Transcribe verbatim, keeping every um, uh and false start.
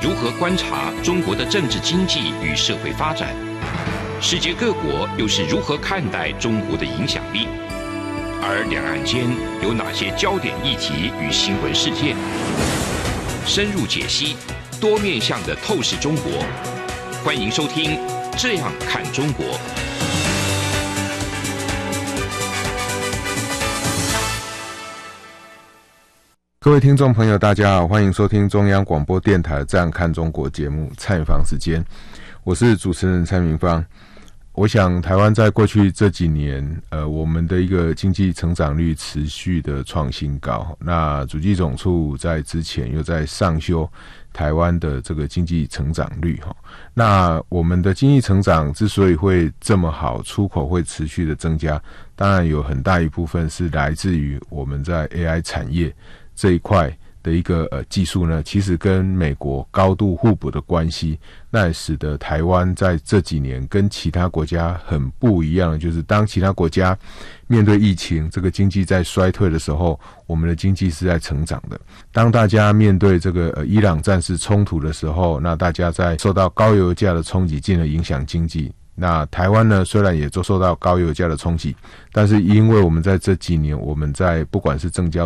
如何观察中国的政治经济与社会发展？世界各国又是如何看待中国的影响力？而两岸间有哪些焦点议题与新闻事件？深入解析，多面向的透视中国。欢迎收听《这样看中国》。 各位听众朋友大家好，欢迎收听中央广播电台《这样看中国》节目，蔡明芳时间，我是主持人蔡明芳。我想台湾在过去这几年呃，我们的一个经济成长率持续的创新高，那主计总处在之前又在上修台湾的这个经济成长率。那我们的经济成长之所以会这么好，出口会持续的增加，当然有很大一部分是来自于我们在 A I 产业这一块的一个呃技术呢，其实跟美国高度互补的关系，那也使得台湾在这几年跟其他国家很不一样，就是当其他国家面对疫情，这个经济在衰退的时候，我们的经济是在成长的。当大家面对这个呃伊朗战事冲突的时候，那大家在受到高油价的冲击，进而影响经济。那台湾呢，虽然也受到高油价的冲击，但是因为我们在这几年，我们在不管是证交